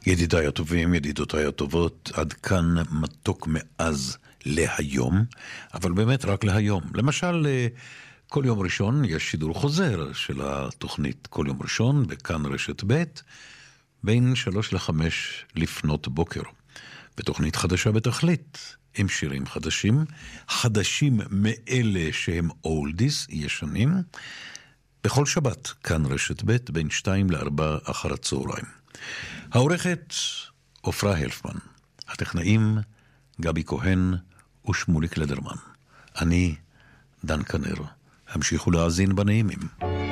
ידידיי הטובים, ידידותיי הטובות, עד כאן מתוק מאז להיום, אבל באמת רק להיום. למשל, כל יום ראשון יש שידור חוזר של התוכנית כל יום ראשון, בכאן רשת ב', בין 3 ל-5 לפנות בוקר. בתוכנית חדשה בתכלית, עם שירים חדשים, חדשים מאלה שהם אולדיס, ישנים, בכל שבת, כאן רשת ב', בין 2 ל-4 אחר הצהריים. העורכת עופרה הלפמן, הטכנאים גבי כהן ושמוליק לדרמן. אני דן כנר, המשיכו להאזין בנעימים.